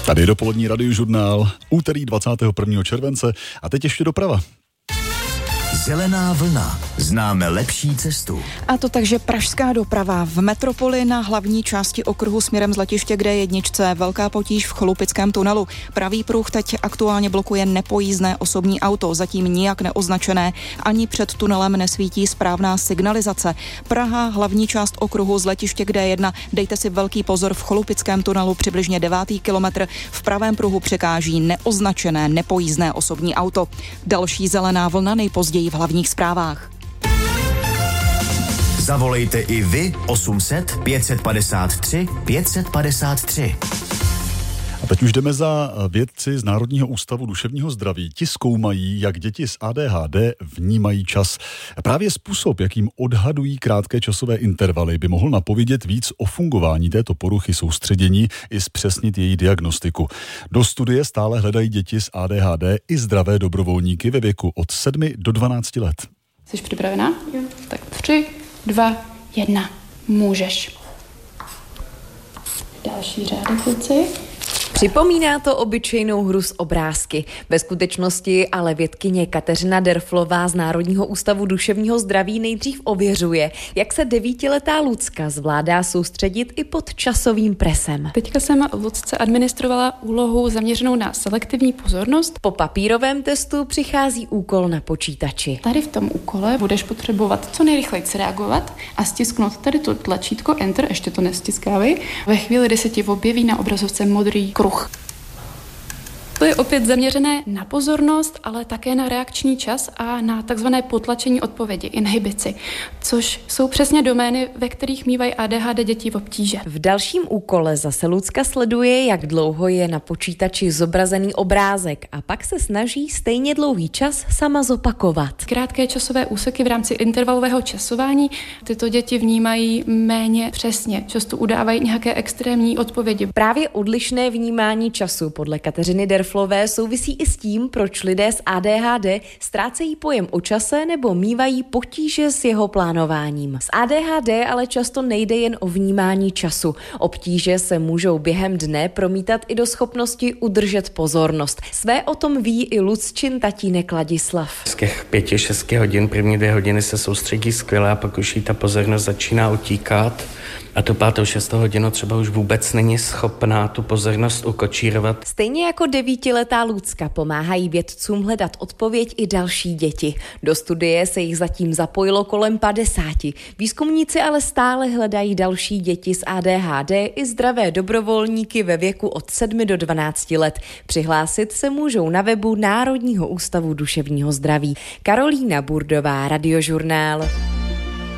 Tady je dopolední radiožurnál, úterý 21. července a teď ještě doprava. Zelená vlna. Známe lepší cestu. A to takže pražská doprava. V metropoli na hlavní části okruhu směrem z letiště k D1 velká potíž v Cholupickém tunelu. Pravý pruh teď aktuálně blokuje nepojízdné osobní auto, zatím nijak neoznačené. Ani před tunelem nesvítí správná signalizace. Praha, hlavní část okruhu z letiště k D1. Dejte si velký pozor, v Cholupickém tunelu přibližně 9. kilometr. V pravém pruhu překáží neoznačené nepojízdné osobní auto. Další zelená vlna nejpozději v hlavních zprávách. Zavolejte i vy 800 553 553. A teď už jdeme za vědci z Národního ústavu duševního zdraví. Ti zkoumají, jak děti s ADHD vnímají čas. Právě způsob, jakým odhadují krátké časové intervaly, by mohl napovědět víc o fungování této poruchy soustředění i zpřesnit její diagnostiku. Do studie stále hledají děti s ADHD i zdravé dobrovolníky ve věku od 7 do 12 let. Jsi připravená? Jo. Tak 3, 2, 1. Můžeš. Další řádek, kluci. Připomíná to obyčejnou hru s obrázky. Ve skutečnosti ale vědkyně Kateřina Derflová z Národního ústavu duševního zdraví nejdřív ověřuje, jak se 9letá Lucka zvládá soustředit i pod časovým presem. Teďka jsem Lucce administrovala úlohu zaměřenou na selektivní pozornost. Po papírovém testu přichází úkol na počítači. Tady v tom úkole budeš potřebovat co nejrychleji reagovat a stisknout tady to tlačítko Enter, ještě to nestiskávej. Ve chvíli, kdy se ti objeví na obrazovce modrý kruh. To je opět zaměřené na pozornost, ale také na reakční čas a na takzvané potlačení odpovědi, inhibici, což jsou přesně domény, ve kterých mívají ADHD děti v obtíže. V dalším úkole zase Lucka sleduje, jak dlouho je na počítači zobrazený obrázek a pak se snaží stejně dlouhý čas sama zopakovat. Krátké časové úseky v rámci intervalového časování tyto děti vnímají méně přesně, často udávají nějaké extrémní odpovědi. Právě odlišné vnímání času podle Kateřiny Derflové souvisí i s tím, proč lidé s ADHD ztrácejí pojem o čase nebo mívají potíže s jeho plánováním. S ADHD ale často nejde jen o vnímání času. Obtíže se můžou během dne promítat i do schopnosti udržet pozornost. Své o tom ví i Lucčin tatínek Ladislav. Z těch 5-6 hodin, první 2 hodiny se soustředí skvěle a pak už jí ta pozornost začíná utíkat. A tu 5. 6. hodinu třeba už vůbec není schopná tu pozornost ukočírovat. Stejně jako 9letá Lucka pomáhají vědcům hledat odpověď i další děti. Do studie se jich zatím zapojilo kolem 50. Výzkumníci ale stále hledají další děti s ADHD i zdravé dobrovolníky ve věku od 7 do 12 let. Přihlásit se můžou na webu Národního ústavu duševního zdraví. Karolína Burdová, Radiožurnál.